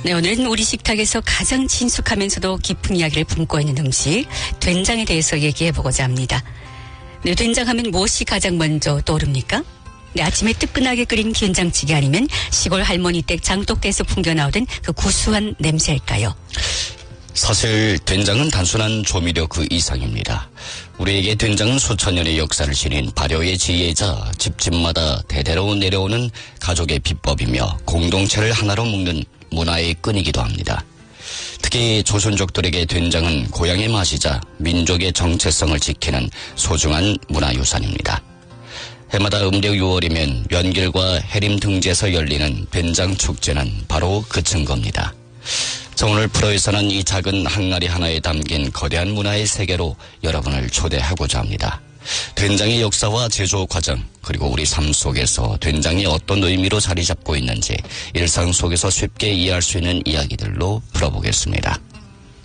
네, 오늘은 우리 식탁에서 가장 친숙하면서도 깊은 이야기를 품고 있는 음식, 된장에 대해서 얘기해보고자 합니다. 네, 된장하면 무엇이 가장 먼저 떠오릅니까? 네, 아침에 뜨끈하게 끓인 된장찌개 아니면 시골 할머니 댁 장독대에서 풍겨나오던 그 구수한 냄새일까요? 사실 된장은 단순한 조미료 그 이상입니다. 우리에게 된장은 수천 년의 역사를 지닌 발효의 지혜자, 집집마다 대대로 내려오는 가족의 비법이며 공동체를 하나로 묶는 문화의 끈이기도 합니다. 특히 조선족들에게 된장은 고향의 맛이자 민족의 정체성을 지키는 소중한 문화유산입니다. 해마다 음력 6월이면 연길과 해림 등지에서 열리는 된장 축제는 바로 그 증거입니다. 자, 오늘 프로에서는 이 작은 항아리 하나에 담긴 거대한 문화의 세계로 여러분을 초대하고자 합니다. 된장의 역사와 제조 과정, 그리고 우리 삶 속에서 된장이 어떤 의미로 자리 잡고 있는지 일상 속에서 쉽게 이해할 수 있는 이야기들로 풀어보겠습니다.